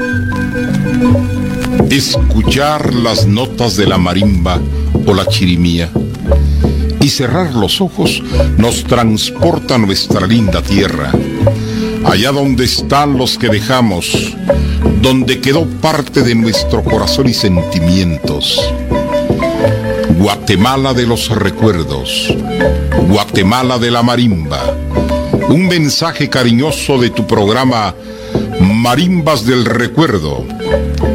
Escuchar las notas de la marimba o la chirimía y cerrar los ojos nos transporta a nuestra linda tierra, allá donde están los que dejamos, donde quedó parte de nuestro corazón y sentimientos. Guatemala de los recuerdos, Guatemala de la marimba. Un mensaje cariñoso de tu programa Marimbas del Recuerdo.